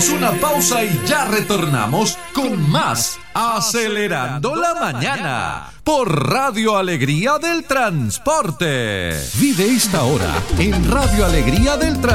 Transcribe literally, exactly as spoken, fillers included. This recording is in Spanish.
Hacemos una pausa y ya retornamos con más Acelerando la Mañana por Radio Alegría del Transporte. Vive esta hora en Radio Alegría del Transporte.